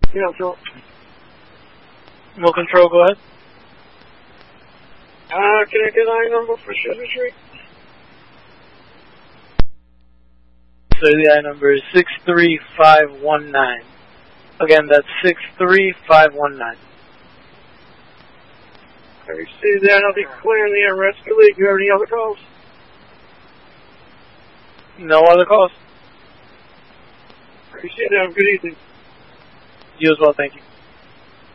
Yeah, Phil. Will Control, go ahead. Can I get I number for Sugar Street? So the I number is 63519. Again, that's 63519. I received that. I'll be clearing the rescue league. Do you have any other calls? No other calls? I received that. Have a good evening. You as well, thank you.